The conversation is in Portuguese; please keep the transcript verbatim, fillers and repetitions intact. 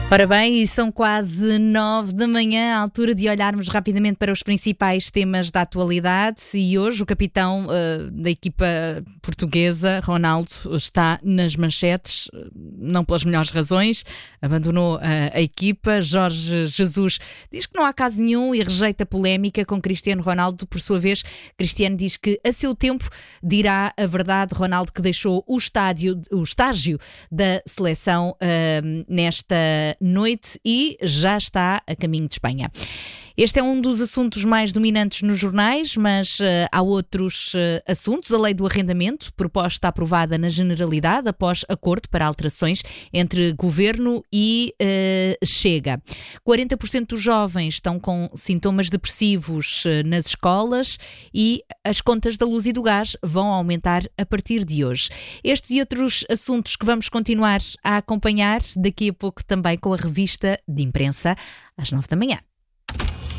Ora bem, e são quase nove da manhã, à altura de olharmos rapidamente para os principais temas da atualidade, e hoje o capitão uh, da equipa portuguesa, Ronaldo, está nas manchetes, não pelas melhores razões, abandonou uh, a equipa. Jorge Jesus diz que não há caso nenhum e rejeita a polémica com Cristiano Ronaldo. Por sua vez, Cristiano diz que a seu tempo dirá a verdade. Ronaldo, que deixou o, estádio, o estágio da seleção uh, nesta noite e já está a caminho de Espanha. Este é um dos assuntos mais dominantes nos jornais, mas uh, há outros uh, assuntos. A lei do arrendamento, proposta aprovada na Generalidade após acordo para alterações entre Governo e uh, Chega. quarenta por cento dos jovens estão com sintomas depressivos uh, nas escolas e as contas da luz e do gás vão aumentar a partir de hoje. Estes e outros assuntos que vamos continuar a acompanhar daqui a pouco também com a revista de imprensa às nove da manhã.